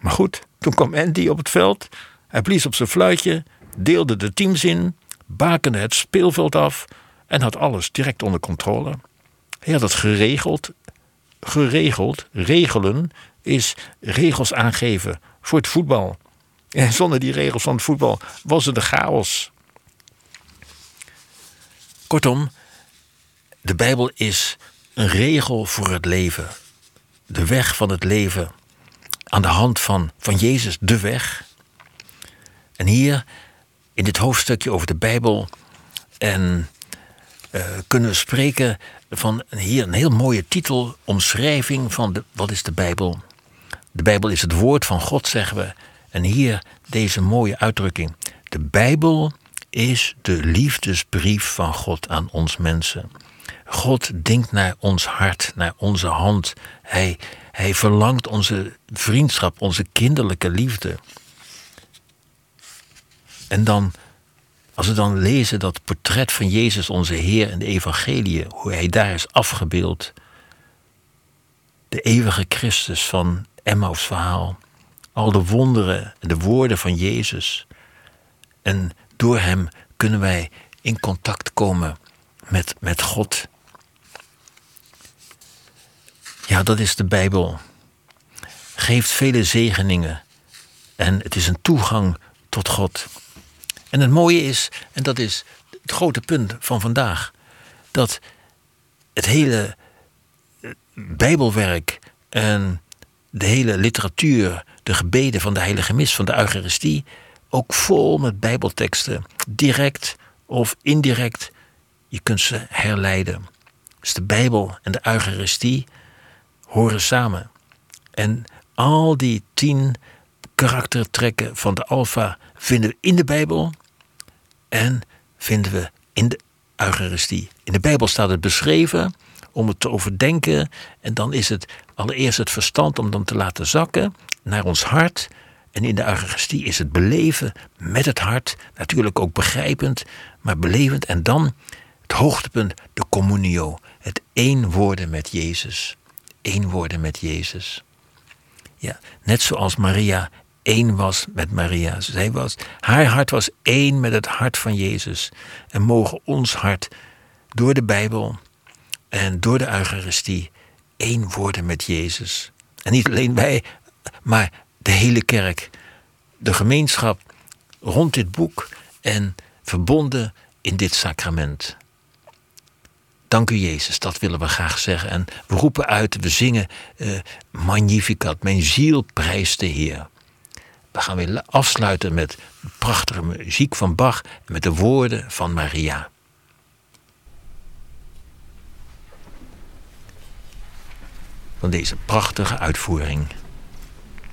Maar goed, toen kwam Andy op het veld. Hij blies op zijn fluitje, deelde de teams in, bakende het speelveld af en had alles direct onder controle. Hij had het geregeld. Regelen is regels aangeven voor het voetbal. En zonder die regels van het voetbal was het een chaos. Kortom, de Bijbel is een regel voor het leven. De weg van het leven. Aan de hand van Jezus, de weg. En hier, in dit hoofdstukje over de Bijbel, en kunnen we spreken van hier een heel mooie titel, omschrijving van wat is de Bijbel. De Bijbel is het woord van God, zeggen we. En hier deze mooie uitdrukking. De Bijbel is de liefdesbrief van God aan ons mensen. God denkt naar ons hart, naar onze hand. Hij verlangt onze vriendschap, onze kinderlijke liefde. En dan, als we dan lezen dat portret van Jezus, onze Heer in de Evangelie, hoe hij daar is afgebeeld. De eeuwige Christus van Emmaus verhaal. Al de wonderen en de woorden van Jezus. En door hem kunnen wij in contact komen met God. Ja, dat is de Bijbel. Geeft vele zegeningen. En het is een toegang tot God. En het mooie is, en dat is het grote punt van vandaag, dat het hele Bijbelwerk en de hele literatuur, de gebeden van de heilige mis, van de Eucharistie, ook vol met Bijbelteksten, direct of indirect, je kunt ze herleiden. Dus de Bijbel en de Eucharistie horen samen. En al die 10 karaktertrekken van de Alpha vinden we in de Bijbel en vinden we in de Eucharistie. In de Bijbel staat het beschreven om het te overdenken en dan is het allereerst het verstand om dan te laten zakken naar ons hart. En in de Eucharistie is het beleven met het hart, natuurlijk ook begrijpend, maar belevend. En dan het hoogtepunt, de communio, het één worden met Jezus. Eén worden met Jezus. Ja, net zoals Maria één was met Maria. Haar hart was één met het hart van Jezus. En mogen ons hart door de Bijbel en door de Eucharistie één worden met Jezus. En niet alleen wij, maar de hele kerk. De gemeenschap rond dit boek en verbonden in dit sacrament. Dank u Jezus, dat willen we graag zeggen. En we roepen uit, we zingen Magnificat, mijn ziel prijst de Heer. We gaan weer afsluiten met prachtige muziek van Bach en met de woorden van Maria. Van deze prachtige uitvoering.